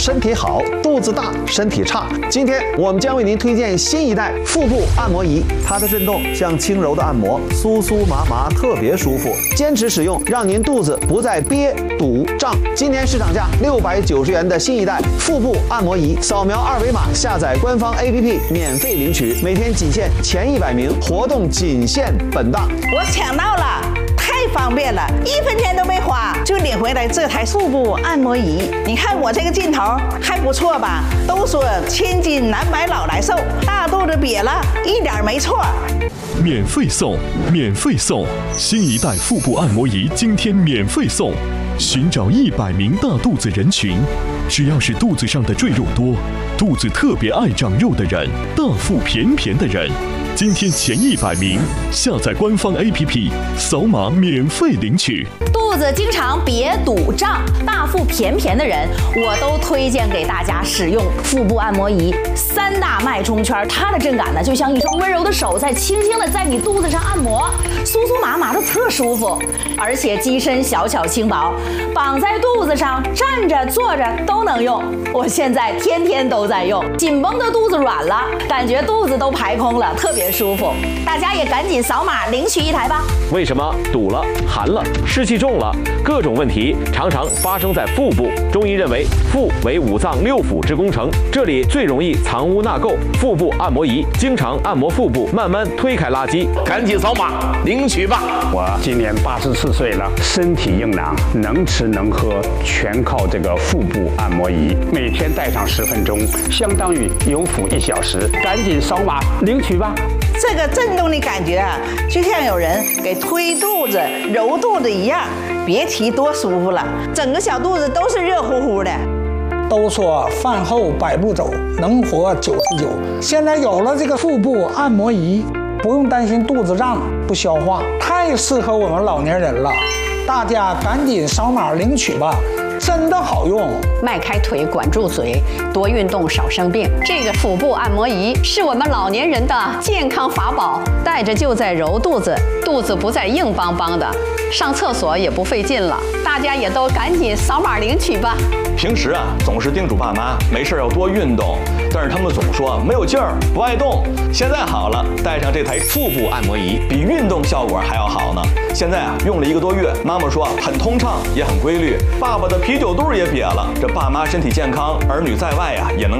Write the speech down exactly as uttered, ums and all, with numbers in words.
身体好，肚子大身体差。今天我们将为您推荐新一代腹部按摩仪，它的震动像轻柔的按摩，酥酥麻麻，特别舒服。坚持使用，让您肚子不再憋、堵、胀。今年市场价六百九十元的新一代腹部按摩仪，扫描二维码下载官方 A P P 免费领取，每天仅限前一百名，活动仅限本档。 我抢到了，太方便了，一分钱都没花就领回来这台腹部按摩仪。你看我这个劲头还不错吧？都说千金难买老来瘦，大肚子瘪了一点没错。 免费送，免费送！新一代腹部按摩仪今天免费送，寻找一百名大肚子人群，只要是肚子上的赘肉多、肚子特别爱长肉的人、大腹便便的人，今天前一百名下载官方 A P P， 扫码免费领取。 肚子经常瘪堵胀、大腹便便的人，我都推荐给大家使用腹部按摩仪。三大脉冲圈，它的震感呢，就像一双温柔的手在轻轻的在你肚子上按摩，酥酥麻麻的特舒服。而且机身小巧轻薄，绑在肚子上，站着坐着都能用。我现在天天都在用，紧绷的肚子软了，感觉肚子都排空了，特别舒服。大家也赶紧扫码领取一台吧。 为什么堵了、寒了、湿气重了，各种问题常常发生在腹部？中医认为，腹为五脏六腑之工程，这里最容易藏污纳垢。腹部按摩仪经常按摩腹部，慢慢推开垃圾。赶紧扫码领取吧！ 我今年八十四岁了，身体硬朗，能吃能喝，全靠这个腹部按摩仪。每天戴上十分钟，相当于有腹一小时。赶紧扫码领取吧！ 这个震动的感觉啊，就像有人给推肚子、揉肚子一样，别提多舒服了，整个小肚子都是热乎乎的。 都说饭后百步走，能活九十九。现在有了这个腹部按摩仪，不用担心肚子胀不消化，太适合我们老年人了。大家赶紧扫码领取吧，真的好用。 迈开腿，管住嘴，多运动，少生病。这个腹部按摩仪是我们老年人的健康法宝，戴着就在揉肚子，肚子不再硬邦邦的，上厕所也不费劲了。大家也都赶紧扫码领取吧。 平时啊，总是叮嘱爸妈没事要多运动，但是他们总说没有劲儿，不爱动。现在好了，带上这台腹部按摩仪，比运动效果还要好呢。现在啊，用了一个多月，妈妈说很通畅，也很规律。爸爸的啤酒肚也瘪了，这爸妈身体健康，儿女在外啊也能